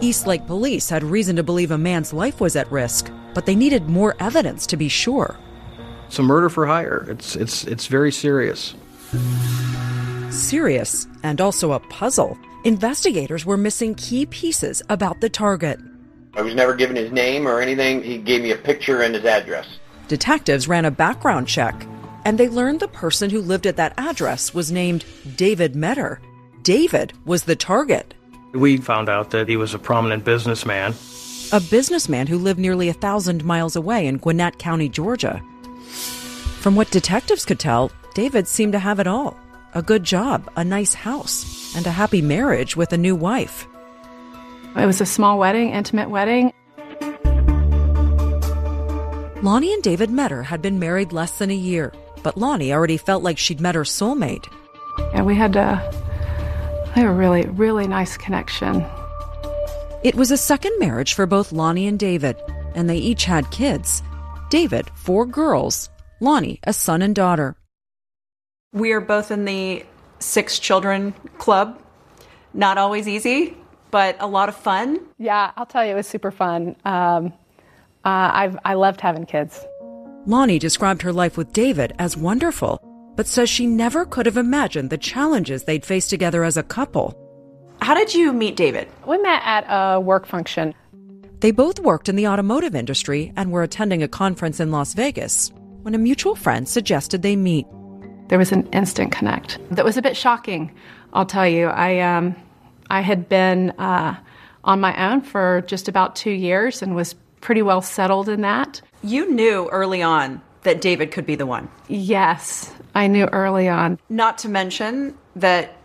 Eastlake police had reason to believe a man's life was at risk, but they needed more evidence to be sure. It's a murder for hire. It's very serious. Serious, and also a puzzle. Investigators were missing key pieces about the target. I was never given his name or anything. He gave me a picture and his address. Detectives ran a background check, and they learned the person who lived at that address was named David Metter. David was the target. We found out that he was a prominent businessman. A businessman who lived nearly 1,000 miles away in Gwinnett County, Georgia. From what detectives could tell, David seemed to have it all. A good job, a nice house, and a happy marriage with a new wife. It was a small wedding, intimate wedding. Lonnie and David Metter had been married less than a year, but Lonnie already felt like she'd met her soulmate. And we had a really, really nice connection. It was a second marriage for both Lonnie and David, and they each had kids. David, 4 girls. Lonnie, a son and daughter. We are both in the 6 children club. Not always easy, but a lot of fun. Yeah, I'll tell you, it was super fun. I loved having kids. Lonnie described her life with David as wonderful, but says she never could have imagined the challenges they'd face together as a couple. How did you meet David? We met at a work function. They both worked in the automotive industry and were attending a conference in Las Vegas when a mutual friend suggested they meet. There was an instant connect. That was a bit shocking, I'll tell you. I had been on my own for just about 2 years and was pretty well settled in that. You knew early on that David could be the one. Yes, I knew early on. Not to mention that